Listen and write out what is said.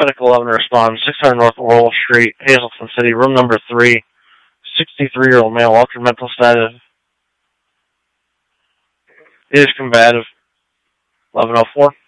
Medic 11 responds, 600 North Oral Street, Hazleton City, room number 3, 63-year-old male, altered mental status. Is combative. 1104.